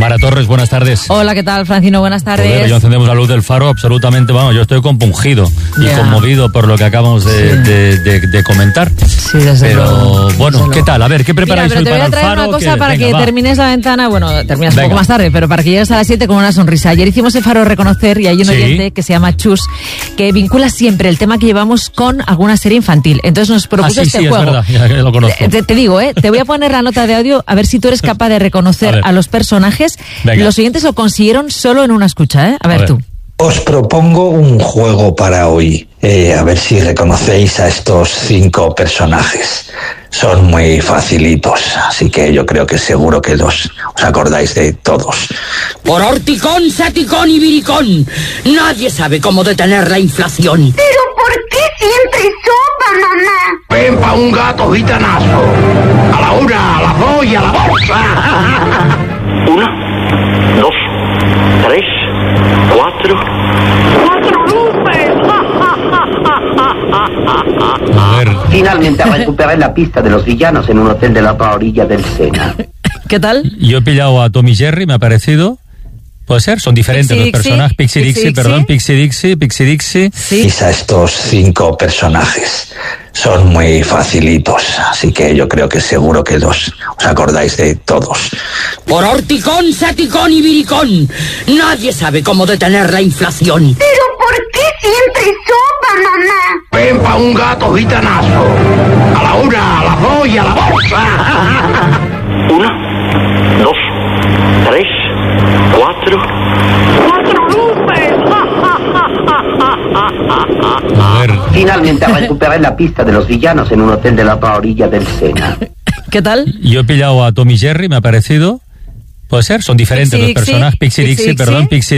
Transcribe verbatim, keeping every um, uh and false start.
Tamara Torres, buenas tardes. Hola, ¿qué tal, Francino? Buenas tardes. Joder, yo encendemos la luz del faro, absolutamente, vamos, yo estoy compungido yeah. y conmovido por lo que acabamos de, sí. de, de, de comentar. Sí, desde Pero, luego. bueno, desde ¿qué tal? A ver, ¿qué preparáis Mira, hoy pero para el faro? Te voy a traer una cosa ¿Qué? para Venga, que va. termines la ventana, bueno, terminas Venga. un poco más tarde, pero para que llegues a las siete con una sonrisa. Ayer hicimos el faro Reconocer y hay un Sí. oyente que se llama Chus, que vincula siempre el tema que llevamos con alguna serie infantil. Entonces nos propuso ah, sí, este sí, juego. Es verdad, ya lo conozco. Te, te digo, ¿eh? Te voy a poner la nota de audio a ver si tú eres capaz de reconocer a, a los personajes. Venga. Los oyentes lo consiguieron solo en una escucha, ¿eh? A ver, a ver. tú. Os propongo un juego para hoy, eh, a ver si reconocéis a estos cinco personajes. Son muy facilitos, así que yo creo que seguro que los, os acordáis de todos. Por Horticón, Saticón y Viricón, nadie sabe cómo detener la inflación. ¿Pero por qué siempre sopa, mamá? Ven pa' un gato gitanazo. A la una, a la dos y a la bolsa. Una, dos, tres, cuatro. ¡Cuatro luces! A ver. Finalmente recuperé la pista de los villanos en un hotel de la otra orilla del Sena. ¿Qué tal? Yo he pillado a Tom y Jerry, me ha parecido. ¿Puede ser? Son diferentes Pixie los Dixie, personajes. Pixie Pixie Dixie, Dixie. perdón, Pixie Dixie, Pixie Dixie. Sí. A estos cinco personajes. Son muy facilitos, así que yo creo que seguro que los, os acordáis de todos. Por Horticón, Saticón y Viricón, nadie sabe cómo detener la inflación. ¿Pero por qué siempre sopa, mamá? Ven pa' un gato gitanazo. A la una, a la dos y a la bolsa. Una, dos, tres, cuatro. ¡Cuatro luces! A ver. Finalmente recuperé la pista de los villanos en un hotel de la otra orilla del Sena. ¿Qué tal? Yo he pillado a Tom y Jerry, me ha parecido. ¿Puede ser? Son diferentes Pixie los Dixie, personajes. Pixie Pixie Dixie, perdón, Dixie. Pixie